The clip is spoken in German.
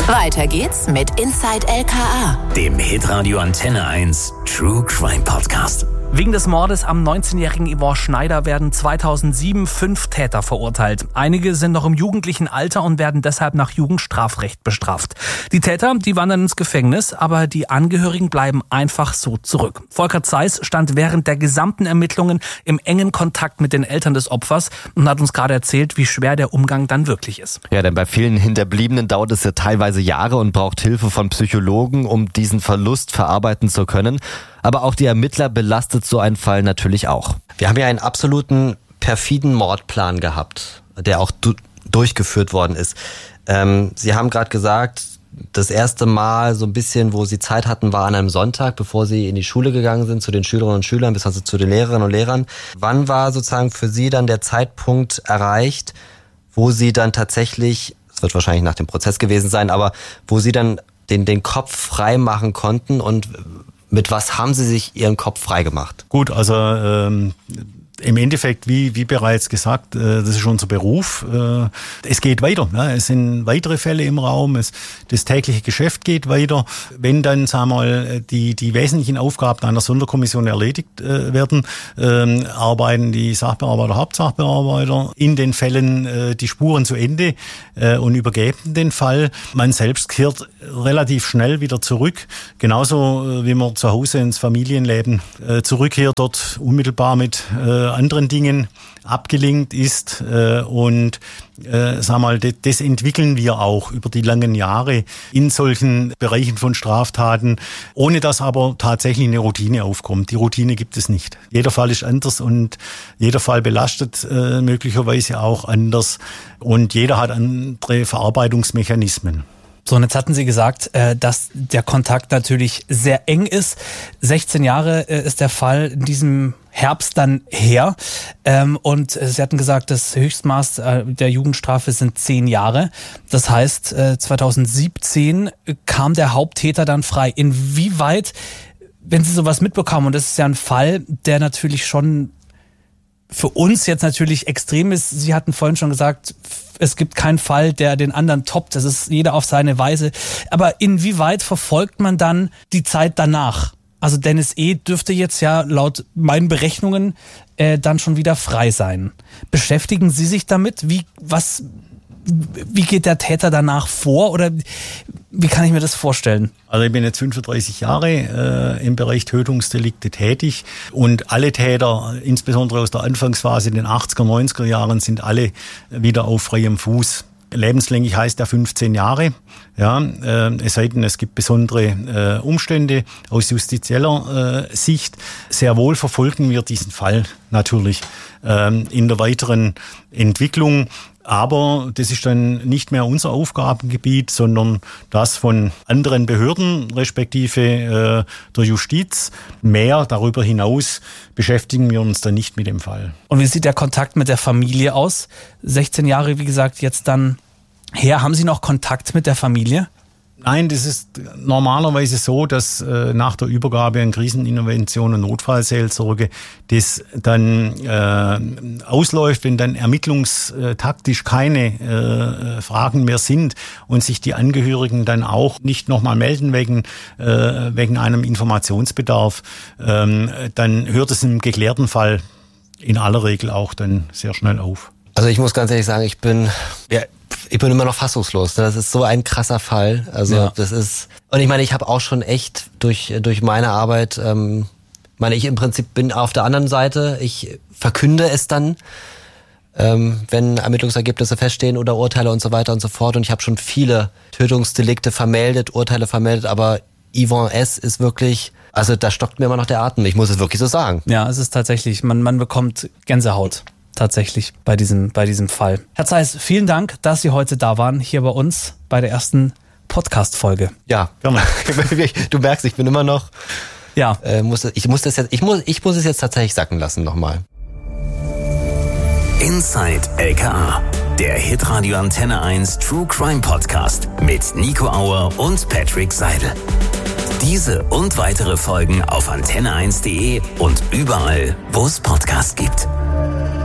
Weiter geht's mit Inside LKA, dem Hitradio Antenne 1 True Crime Podcast. Wegen des Mordes am 19-jährigen Yvon Schneider werden 2007 5 Täter verurteilt. Einige sind noch im jugendlichen Alter und werden deshalb nach Jugendstrafrecht bestraft. Die Täter, die wandern ins Gefängnis, aber die Angehörigen bleiben einfach so zurück. Volker Zeiss stand während der gesamten Ermittlungen im engen Kontakt mit den Eltern des Opfers und hat uns gerade erzählt, wie schwer der Umgang dann wirklich ist. Ja, denn bei vielen Hinterbliebenen dauert es ja teilweise Jahre und braucht Hilfe von Psychologen, um diesen Verlust verarbeiten zu können. Aber auch die Ermittler belastet so ein Fall natürlich auch. Wir haben ja einen absoluten perfiden Mordplan gehabt, der auch durchgeführt worden ist. Sie haben gerade gesagt, das erste Mal so ein bisschen, wo Sie Zeit hatten, war an einem Sonntag, bevor Sie in die Schule gegangen sind, zu den Schülerinnen und Schülern, bis zu den Lehrerinnen und Lehrern. Wann war sozusagen für Sie dann der Zeitpunkt erreicht, wo Sie dann tatsächlich, es wird wahrscheinlich nach dem Prozess gewesen sein, aber wo Sie dann den Kopf frei machen konnten und mit was haben Sie sich Ihren Kopf frei gemacht? Gut, also im Endeffekt, wie bereits gesagt, das ist unser Beruf. Es geht weiter. Ne? Es sind weitere Fälle im Raum. Das tägliche Geschäft geht weiter. Wenn dann, sagen wir mal, die wesentlichen Aufgaben einer Sonderkommission erledigt werden, arbeiten die Sachbearbeiter, Hauptsachbearbeiter in den Fällen die Spuren zu Ende und übergeben den Fall. Man selbst kehrt relativ schnell wieder zurück. Genauso wie man zu Hause ins Familienleben zurückkehrt, dort unmittelbar mit anderen Dingen abgelenkt ist und sag mal, das entwickeln wir auch über die langen Jahre in solchen Bereichen von Straftaten, ohne dass aber tatsächlich eine Routine aufkommt. Die Routine gibt es nicht. Jeder Fall ist anders und jeder Fall belastet möglicherweise auch anders und jeder hat andere Verarbeitungsmechanismen. So, und jetzt hatten Sie gesagt, dass der Kontakt natürlich sehr eng ist. 16 Jahre ist der Fall in diesem Herbst dann her. Und Sie hatten gesagt, das Höchstmaß der Jugendstrafe sind 10 Jahre. Das heißt, 2017 kam der Haupttäter dann frei. Inwieweit, wenn Sie sowas mitbekommen, und das ist ja ein Fall, der natürlich schon für uns jetzt natürlich extrem ist. Sie hatten vorhin schon gesagt, es gibt keinen Fall, der den anderen toppt. Das ist jeder auf seine Weise. Aber inwieweit verfolgt man dann die Zeit danach? Also Dennis E. dürfte jetzt ja laut meinen Berechnungen dann schon wieder frei sein. Beschäftigen Sie sich damit? Wie geht der Täter danach vor oder wie kann ich mir das vorstellen? Also ich bin jetzt 35 Jahre im Bereich Tötungsdelikte tätig und alle Täter, insbesondere aus der Anfangsphase in den 80er, 90er Jahren, sind alle wieder auf freiem Fuß. Lebenslänglich heißt ja 15 Jahre. Ja, es sei denn, es gibt besondere Umstände aus justizieller Sicht. Sehr wohl verfolgen wir diesen Fall natürlich in der weiteren Entwicklung. Aber das ist dann nicht mehr unser Aufgabengebiet, sondern das von anderen Behörden, respektive der Justiz. Mehr darüber hinaus beschäftigen wir uns dann nicht mit dem Fall. Und wie sieht der Kontakt mit der Familie aus? 16 Jahre, wie gesagt, jetzt dann her. Haben Sie noch Kontakt mit der Familie? Nein, das ist normalerweise so, dass nach der Übergabe an Krisenintervention und Notfallseelsorge das dann ausläuft, wenn dann ermittlungstaktisch keine Fragen mehr sind und sich die Angehörigen dann auch nicht nochmal melden wegen einem Informationsbedarf, dann hört es im geklärten Fall in aller Regel auch dann sehr schnell auf. Also ich muss ganz ehrlich sagen, ich bin immer noch fassungslos. Das ist so ein krasser Fall. Also ja. Das ist, und ich meine, ich habe auch schon echt durch meine Arbeit, ich im Prinzip bin auf der anderen Seite. Ich verkünde es dann, wenn Ermittlungsergebnisse feststehen oder Urteile und so weiter und so fort. Und ich habe schon viele Tötungsdelikte vermeldet, Urteile vermeldet, aber Yvon S. ist wirklich, also da stockt mir immer noch der Atem. Ich muss es wirklich so sagen. Ja, es ist tatsächlich, man bekommt Gänsehaut. Tatsächlich bei diesem Fall. Herr Zeiss, vielen Dank, dass Sie heute da waren, hier bei uns bei der ersten Podcast-Folge. Ja, gerne. Du merkst, ich bin immer noch. Ja. Ich muss es jetzt tatsächlich sacken lassen nochmal. Inside LKA, der Hitradio Antenne 1 True Crime Podcast mit Nico Auer und Patrick Seidel. Diese und weitere Folgen auf antenne1.de und überall, wo es Podcasts gibt.